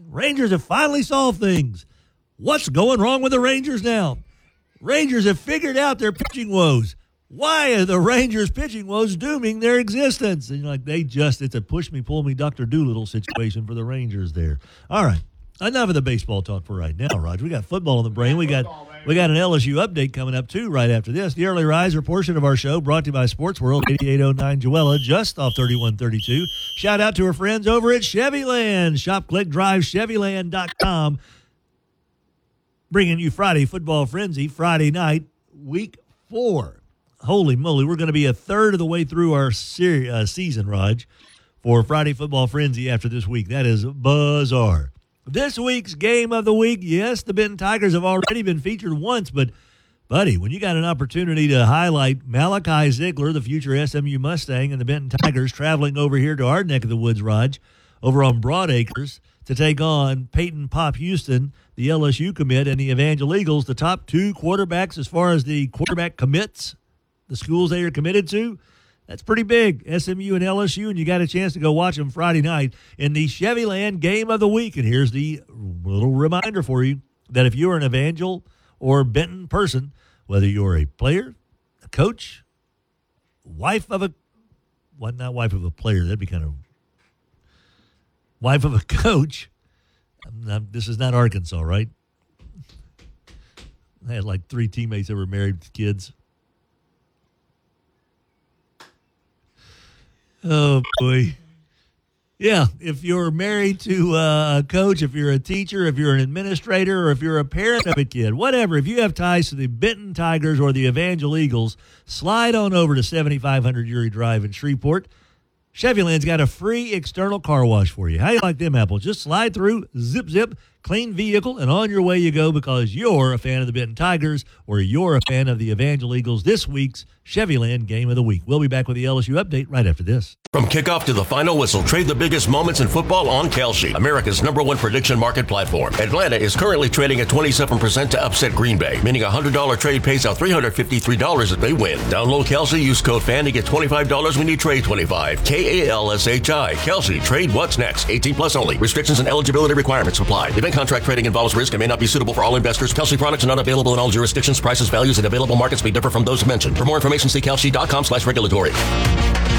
Rangers have finally solved things. What's going wrong with the Rangers now? Rangers have figured out their pitching woes. Why are the Rangers' pitching woes dooming their existence? And it's a push me, pull me, Dr. Doolittle situation for the Rangers there. All right. Enough of the baseball talk for right now, Roger. We got football in the brain. We got an LSU update coming up, too, right after this. The early riser portion of our show brought to you by Sports World, 8809 Joella, just off 3132. Shout out to our friends over at Chevyland. Shop, click, drive, Chevyland.com. Bringing you Friday Football Frenzy, Friday night, week 4. Holy moly, we're going to be a third of the way through our season, Raj, for Friday Football Frenzy after this week. That is bizarre. This week's game of the week, yes, the Benton Tigers have already been featured once, but, buddy, when you got an opportunity to highlight Malachi Ziegler, the future SMU Mustang, and the Benton Tigers traveling over here to our neck of the woods, Raj, over on Broadacres, to take on Peyton Pop Houston, the LSU commit, and the Evangel Eagles, the top 2 quarterbacks as far as the quarterback commits, the schools they are committed to. That's pretty big, SMU and LSU, and you got a chance to go watch them Friday night in the Chevyland Game of the Week. And here's the little reminder for you that if you're an Evangel or Benton person, whether you're a player, a coach, wife of a player, that'd be kind of wife of a coach. This is not Arkansas, right? I had like 3 teammates that were married with kids. Oh, boy. Yeah, if you're married to a coach, if you're a teacher, if you're an administrator, or if you're a parent of a kid, whatever, if you have ties to the Benton Tigers or the Evangel Eagles, slide on over to 7500 Uri Drive in Shreveport. Chevyland's got a free external car wash for you. How you like them apples? Just slide through, zip, clean vehicle, and on your way you go because you're a fan of the Benton Tigers or you're a fan of the Evangel Eagles. This week's Chevyland Game of the Week. We'll be back with the LSU update right after this. From kickoff to the final whistle, trade the biggest moments in football on Kalshi, America's #1 prediction market platform. Atlanta is currently trading at 27% to upset Green Bay, meaning a $100 trade pays out $353 if they win. Download Kalshi, use code FAN to get $25 when you trade 25. KALSHI. Kalshi. Trade what's next. 18 plus only. Restrictions and eligibility requirements apply. Event contract trading involves risk and may not be suitable for all investors. Kalshi products are not available in all jurisdictions. Prices, values, and available markets may differ from those mentioned. For more information, see kalshi.com/regulatory.